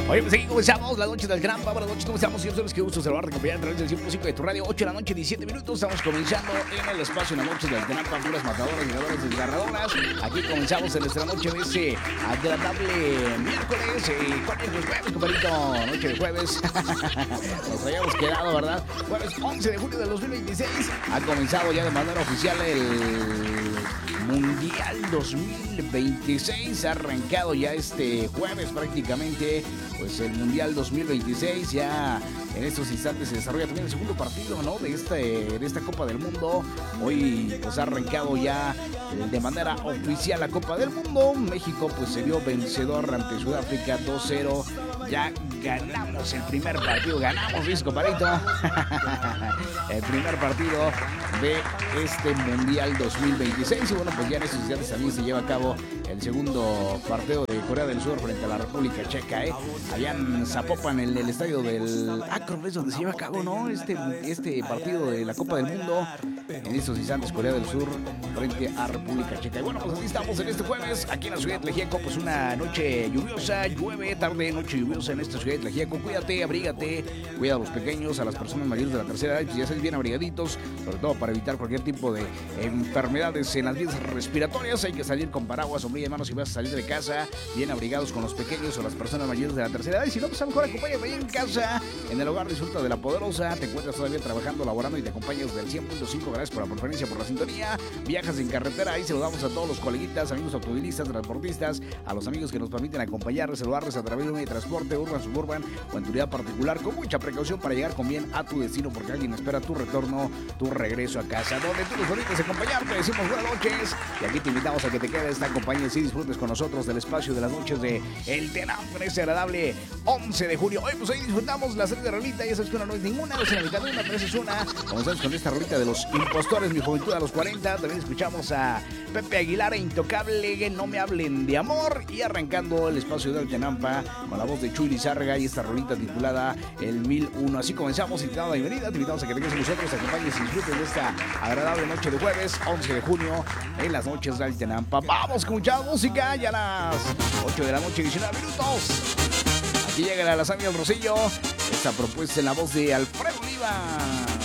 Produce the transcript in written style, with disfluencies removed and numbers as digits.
Oye, pues aquí comenzamos la noche del Gran Papa. Buenas noches, ¿cómo estamos? Yo soy los que gusto saludar, acompañar a través del 105 de tu radio. 8 de la noche, 17 minutos. Estamos comenzando en el espacio en la noche del Gran Papa. Puras matadoras, llegadoras, desgarradoras. Aquí comenzamos en nuestra noche de ese agradable miércoles. ¿Cuál es el jueves, compadrito? Noche de jueves. Nos habíamos quedado, ¿verdad? Jueves 11 de julio del 2026. Ha comenzado ya de manera oficial el Mundial 2026. Ha arrancado ya este jueves prácticamente pues el Mundial 2026. Ya en estos instantes se desarrolla también el segundo partido, ¿no? de esta Copa del Mundo. Hoy pues ha arrancado ya de manera oficial la Copa del Mundo. México pues se vio vencedor ante Sudáfrica 2-0. Ya ganamos el primer partido, ganamos, ¿ves, compadrito? El primer partido de este Mundial 2026. Y bueno, pues ya en estos instantes también se lleva a cabo el segundo partido de Corea del Sur frente a la República Checa, allá en Zapopan, en el estadio del Akron, es donde se lleva a cabo, ¿no? Este partido de la Copa del Mundo. En estos instantes, Corea del Sur frente a República Checa. Y bueno, pues así estamos en este jueves, aquí en la ciudad de Tlaxiaco, pues una noche lluviosa, llueve, tarde, noche lluviosa en esta ciudad de Tlaxiaco. Cuídate, abrígate, cuida a los pequeños, a las personas mayores de la tercera edad, que ya sean bien abrigaditos, sobre todo para evitar cualquier tipo de enfermedades en las vías respiratorias. Hay que salir con paraguas, sombrilla en mano si vas a salir de casa, bien abrigados con los pequeños o las personas mayores de la tercera edad. Y si no, pues a lo mejor acompáñame ahí en casa, en el hogar, disfruta de la poderosa. Te encuentras todavía trabajando, laborando y te acompañas del 100.5. Gracias por la preferencia, por la sintonía. Viajas en carretera, ahí saludamos a todos los coleguitas, amigos automovilistas, transportistas, a los amigos que nos permiten acompañarles, saludarles a través de un medio de transporte, urban, suburban o en tu unidad particular, con mucha precaución para llegar con bien a tu destino, porque alguien espera tu retorno, tu regreso a casa, donde tú nos permites acompañarte. Decimos buenas noches y aquí te invitamos a que te quedes, te acompañes y disfrutes con nosotros del espacio de las noches de El Tenam en este agradable 11 de julio. Hoy pues hoy disfrutamos la serie de rolita, ya sabes que una no es ninguna, no es la mitad de una, pero esa es una. Comenzamos con esta rolita de Los Impostores, Mi Juventud a los 40. También escuchamos a Pepe Aguilar e Intocable, No Me Hablen de Amor, y arrancando el espacio del Tenampa con la voz de Chuy Lizárraga y esta rolita titulada El 1001. Así comenzamos y te damos la bienvenida, te invitamos a que te quedes con nosotros, te acompañes y disfrutes de esta agradable noche de jueves 11 de junio en las noches del Tenampa. Vamos con mucha música, ya a las 8 de la noche, 19 minutos. Aquí llega la lasaña del Rosillo, esta propuesta en la voz de Alfredo Oliva.